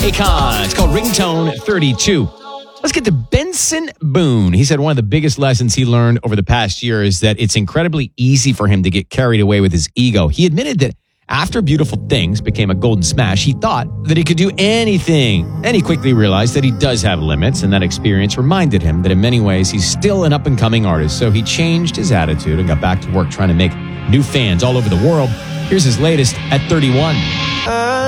Akon. It's called Ringtone 32. Let's get to Benson Boone. He said one of the biggest lessons he learned over the past year is that it's incredibly easy for him to get carried away with his ego. He admitted that after Beautiful Things became a golden smash, he thought that he could do anything. And he quickly realized that he does have limits, and that experience reminded him that in many ways he's still an up-and-coming artist. So he changed his attitude and got back to work trying to make new fans all over the world. Here's his latest at 31.